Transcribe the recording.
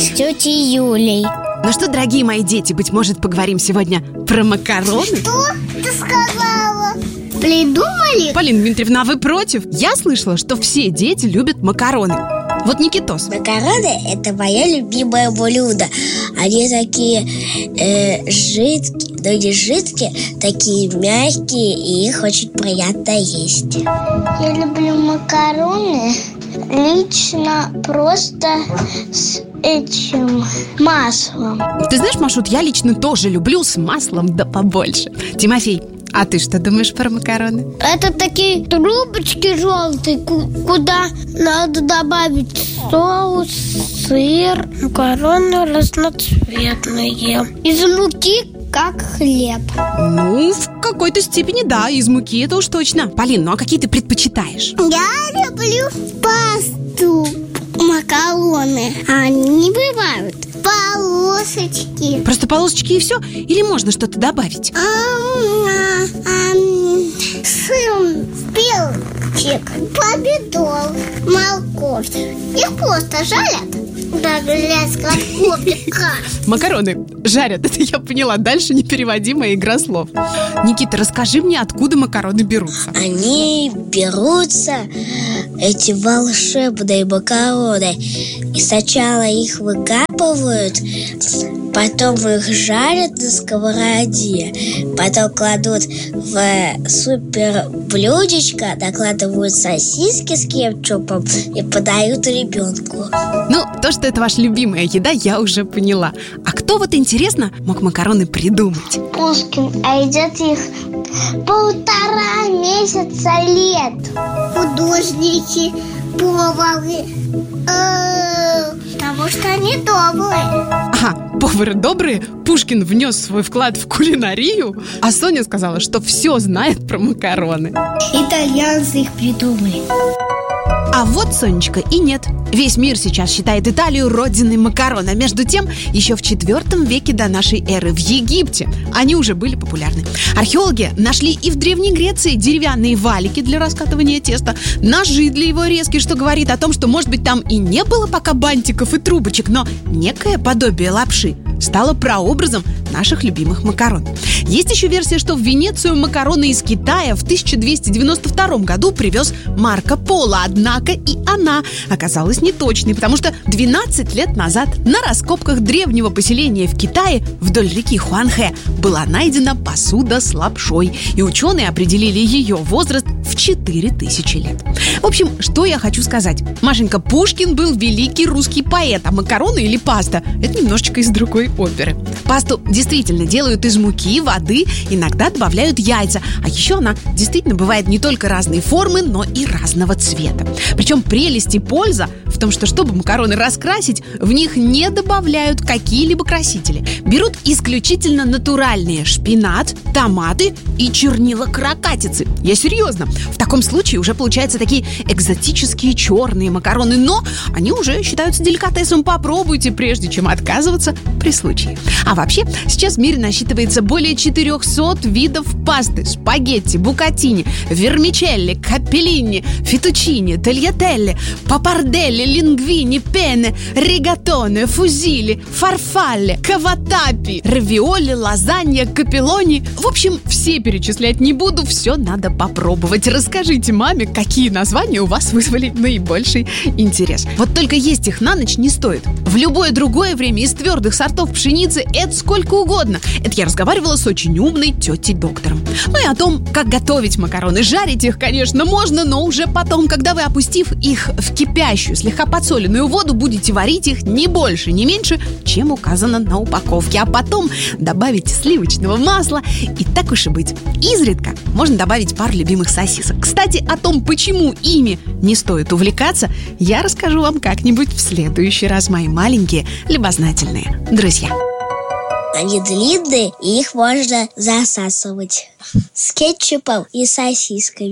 с тетей Юлей. Ну что, дорогие мои дети, быть может, поговорим сегодня про макароны? Что ты сказала? Придумали? Полина Дмитриевна, а вы против? Я слышала, что все дети любят макароны. Вот Никитос. Макароны – это мое любимое блюдо. Они такие жидкие, но не жидкие, такие мягкие, и их очень приятно есть. Я люблю макароны лично просто с этим маслом. Ты знаешь, Машут, я лично тоже люблю с маслом, да побольше. Тимофей, а ты что думаешь про макароны? Это такие трубочки желтые, куда надо добавить соус, сыр. Макароны разноцветные. Из муки, как хлеб. Ну, в какой-то степени да, из муки это уж точно. Полин, ну а какие ты предпочитаешь? Я люблю пасту. Макароны. Они бывают полосочки. Просто полосочки и все? Или можно что-то добавить? Сын, перчик, помидор, морковь. Их просто жарят для сковородка. Макароны жарят, это я поняла. Дальше непереводимая игра слов. Никита, расскажи мне, откуда макароны берутся? Они берутся, эти волшебные макароны, и сначала их выкапывают, потом их жарят на сковороде, потом кладут в супер блюдечко, накладывают сосиски с кетчупом и подают ребенку. Ну, то, что это ваша любимая еда, я уже поняла. А кто, вот интересно, мог макароны придумать? Пушкин, а едят их 1,5 месяца лет. Художники, повары, потому что они добрые. Ага, повары добрые, Пушкин внес свой вклад в кулинарию, а Соня сказала, что все знает про макароны. Итальянцы их придумали. А вот, Сонечка, и нет. Весь мир сейчас считает Италию родиной макарон. А между тем, еще в IV веке до нашей эры в Египте они уже были популярны. Археологи нашли и в Древней Греции деревянные валики для раскатывания теста, ножи для его резки, что говорит о том, что, может быть, там и не было пока бантиков и трубочек, но некое подобие лапши стало прообразом наших любимых макарон. Есть еще версия, что в Венецию макароны из Китая в 1292 году привез Марко Поло, однако и она оказалась неточной, потому что 12 лет назад на раскопках древнего поселения в Китае вдоль реки Хуанхэ была найдена посуда с лапшой, и ученые определили ее возраст в 4000 лет. В общем, что я хочу сказать. Машенька, Пушкин был великий русский поэт, а макароны или паста – это немножечко из другой оперы. Пасту действительно делают из муки, воды, иногда добавляют яйца, а еще она действительно бывает не только разной формы, но и разного цвета. Причем прелесть и польза в том, что чтобы макароны раскрасить, в них не добавляют какие-либо красители. Берут исключительно натуральные шпинат, томаты и чернила каракатицы. Я серьезно. В таком случае уже получаются такие экзотические черные макароны, но они уже считаются деликатесом. Попробуйте, прежде чем отказываться при случае. А вообще, сейчас в мире насчитывается более 400 видов пасты: спагетти, букатини, вермичелли, капеллини, фетучини, тальятелли, папарделли, лингвини, пене, ригатоне, фузили, фарфалле, каватапи, равиоли, лазанья, капеллони. В общем, все перечислять не буду, все надо попробовать. Расскажите маме, какие названия у вас вызвали наибольший интерес. Вот только есть их на ночь не стоит. В любое другое время из твердых сортов пшеницы это сколько угодно. Это я разговаривала с очень умной тетей-доктором. Ну и о том, как готовить макароны. Жарить их, конечно, можно, но уже потом, когда вы, опустив их в кипящую, слегка подсоленную воду, будете варить их не больше, не меньше, чем указано на упаковке. А потом добавите сливочного масла, и так уж и быть. Изредка можно добавить пару любимых сосисок. Кстати, о том, почему ими не стоит увлекаться, я расскажу вам как-нибудь в следующий раз, мои маленькие любознательные друзья. Они длинные, и их можно засасывать с кетчупом и сосисками.